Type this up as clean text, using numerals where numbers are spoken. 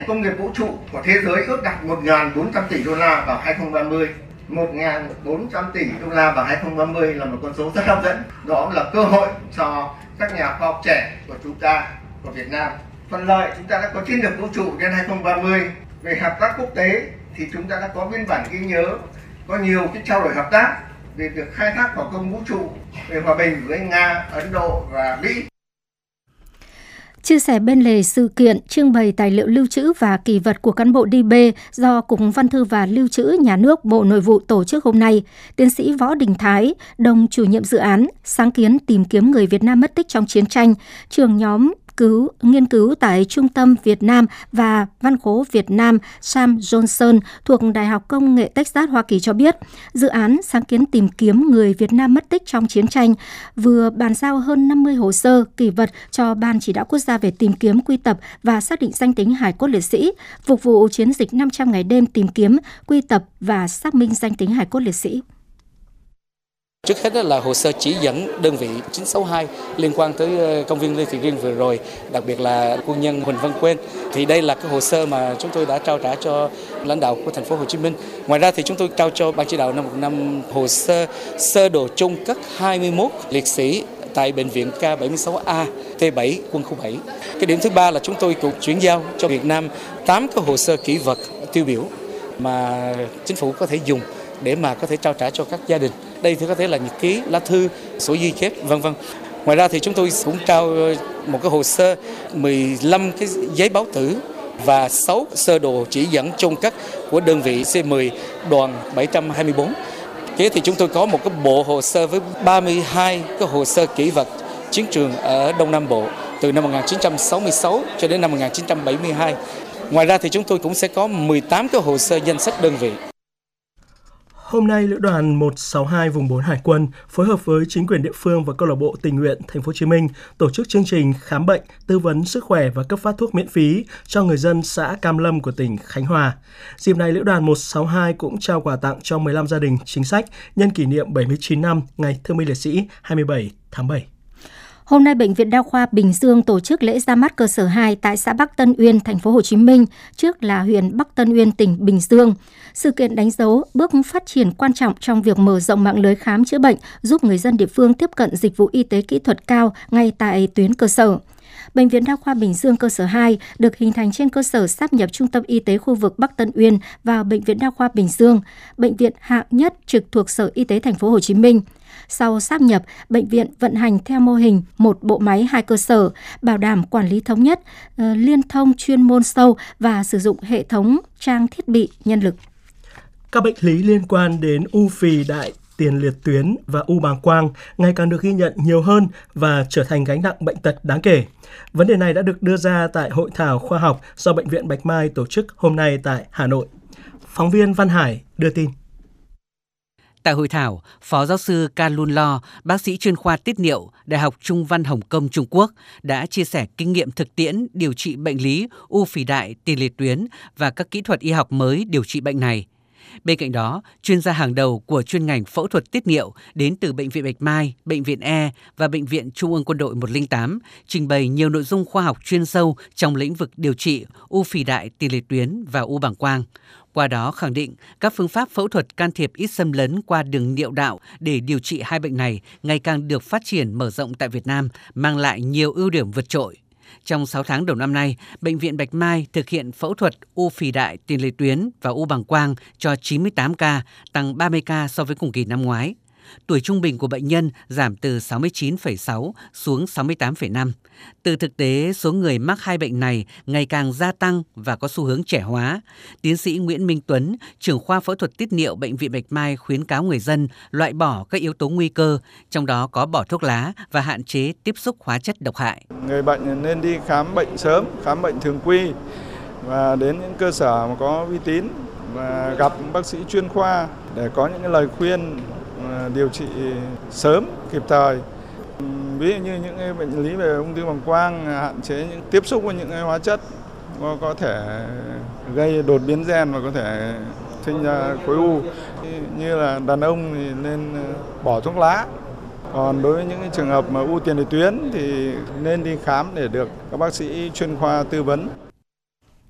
Công nghiệp vũ trụ của thế giới ước đạt 1.400 tỷ đô la vào 2030. 1.400 tỷ đô la vào 2030 là một con số rất hấp dẫn. Đó là cơ hội cho các nhà khoa học trẻ của chúng ta, của Việt Nam. Thuận lợi, chúng ta đã có chiến lược vũ trụ đến 2030. Về hợp tác quốc tế thì chúng ta đã có biên bản ghi nhớ, có nhiều cái trao đổi hợp tác về việc khai thác khảo công vũ trụ, về hòa bình với Nga, Ấn Độ và Mỹ. Chia sẻ bên lề sự kiện trưng bày tài liệu lưu trữ và kỷ vật của cán bộ DB do Cục Văn thư và Lưu trữ Nhà nước Bộ Nội vụ tổ chức hôm nay, tiến sĩ Võ Đình Thái, đồng chủ nhiệm dự án sáng kiến tìm kiếm người Việt Nam mất tích trong chiến tranh, trưởng nhóm nghiên cứu tại Trung tâm Việt Nam và Văn khố Việt Nam Sam Johnson thuộc Đại học Công nghệ Texas, Hoa Kỳ cho biết, dự án sáng kiến tìm kiếm người Việt Nam mất tích trong chiến tranh vừa bàn giao hơn 50 hồ sơ kỷ vật cho Ban Chỉ đạo Quốc gia về tìm kiếm, quy tập và xác định danh tính hài cốt liệt sĩ, phục vụ chiến dịch 500 ngày đêm tìm kiếm, quy tập và xác minh danh tính hài cốt liệt sĩ. Trước hết là hồ sơ chỉ dẫn đơn vị 962 liên quan tới công viên Lê Thị Riêng vừa rồi, đặc biệt là quân nhân Huỳnh Văn Quên. Thì đây là cái hồ sơ mà chúng tôi đã trao trả cho lãnh đạo của thành phố Hồ Chí Minh. Ngoài ra thì chúng tôi trao cho Ban Chỉ đạo năm hồ sơ sơ đồ chung cất 21 liệt sĩ tại bệnh viện K76A T7 quân khu 7. Cái điểm thứ ba là chúng tôi cũng chuyển giao cho Việt Nam 8 cái hồ sơ kỷ vật tiêu biểu mà chính phủ có thể dùng để mà có thể trao trả cho các gia đình. Đây thì có thể là nhật ký, lá thư, sổ ghi chép, vân vân. Ngoài ra thì chúng tôi cũng trao một cái hồ sơ 15 cái giấy báo tử và 6 sơ đồ chỉ dẫn chôn cất của đơn vị C10 đoàn 724. Thế thì chúng tôi có một cái bộ hồ sơ với 32 cái hồ sơ kỷ vật chiến trường ở Đông Nam Bộ từ năm 1966 cho đến năm 1972. Ngoài ra thì chúng tôi cũng sẽ có 18 cái hồ sơ danh sách đơn vị. Hôm nay, Lữ đoàn 162 vùng 4 Hải quân phối hợp với chính quyền địa phương và câu lạc bộ tình nguyện Thành phố Hồ Chí Minh tổ chức chương trình khám bệnh, tư vấn sức khỏe và cấp phát thuốc miễn phí cho người dân xã Cam Lâm của tỉnh Khánh Hòa. Dịp này, Lữ đoàn 162 cũng trao quà tặng cho 15 gia đình chính sách nhân kỷ niệm 79 năm Ngày Thương binh Liệt sĩ 27 tháng 7. Hôm nay, Bệnh viện Đa khoa Bình Dương tổ chức lễ ra mắt cơ sở 2 tại xã Bắc Tân Uyên, thành phố Hồ Chí Minh, trước là huyện Bắc Tân Uyên, tỉnh Bình Dương. Sự kiện đánh dấu bước phát triển quan trọng trong việc mở rộng mạng lưới khám chữa bệnh, giúp người dân địa phương tiếp cận dịch vụ y tế kỹ thuật cao ngay tại tuyến cơ sở. Bệnh viện Đa khoa Bình Dương cơ sở 2 được hình thành trên cơ sở sáp nhập Trung tâm Y tế khu vực Bắc Tân Uyên vào Bệnh viện Đa khoa Bình Dương, bệnh viện hạng nhất trực thuộc Sở Y tế Thành phố Hồ Chí Minh. Sau sáp nhập, bệnh viện vận hành theo mô hình một bộ máy 2 cơ sở, bảo đảm quản lý thống nhất, liên thông chuyên môn sâu và sử dụng hệ thống trang thiết bị nhân lực. Các bệnh lý liên quan đến u phì đại tiền liệt tuyến và u bàng quang ngày càng được ghi nhận nhiều hơn và trở thành gánh nặng bệnh tật đáng kể. Vấn đề này đã được đưa ra tại hội thảo khoa học do Bệnh viện Bạch Mai tổ chức hôm nay tại Hà Nội. Phóng viên Văn Hải đưa tin. Tại hội thảo, Phó giáo sư Can Lun Lo, bác sĩ chuyên khoa tiết niệu, Đại học Trung văn Hồng Kông, Trung Quốc, đã chia sẻ kinh nghiệm thực tiễn điều trị bệnh lý u phì đại tiền liệt tuyến và các kỹ thuật y học mới điều trị bệnh này. Bên cạnh đó, chuyên gia hàng đầu của chuyên ngành phẫu thuật tiết niệu đến từ Bệnh viện Bạch Mai, Bệnh viện E và Bệnh viện Trung ương Quân đội 108 trình bày nhiều nội dung khoa học chuyên sâu trong lĩnh vực điều trị u phì đại tiền liệt tuyến và u bàng quang. Qua đó khẳng định các phương pháp phẫu thuật can thiệp ít xâm lấn qua đường niệu đạo để điều trị hai bệnh này ngày càng được phát triển mở rộng tại Việt Nam, mang lại nhiều ưu điểm vượt trội. Trong 6 tháng đầu năm nay, Bệnh viện Bạch Mai thực hiện phẫu thuật u phì đại tiền liệt tuyến và u bàng quang cho 98 ca, tăng 30 ca so với cùng kỳ năm ngoái. Tuổi trung bình của bệnh nhân giảm từ 69,6 xuống 68,5. Từ thực tế, số người mắc hai bệnh này ngày càng gia tăng và có xu hướng trẻ hóa. Tiến sĩ Nguyễn Minh Tuấn, trưởng khoa phẫu thuật tiết niệu Bệnh viện Bạch Mai khuyến cáo người dân loại bỏ các yếu tố nguy cơ, trong đó có bỏ thuốc lá và hạn chế tiếp xúc hóa chất độc hại. Người bệnh nên đi khám bệnh sớm, khám bệnh thường quy và đến những cơ sở mà có uy tín và gặp bác sĩ chuyên khoa để có những lời khuyên điều trị sớm, kịp thời. Ví dụ như những cái bệnh lý về ung thư bàng quang, hạn chế những tiếp xúc với những cái hóa chất có thể gây đột biến gen và có thể sinh ra khối u. Như là đàn ông thì nên bỏ thuốc lá. Còn đối với những cái trường hợp mà u tiền liệt tuyến thì nên đi khám để được các bác sĩ chuyên khoa tư vấn.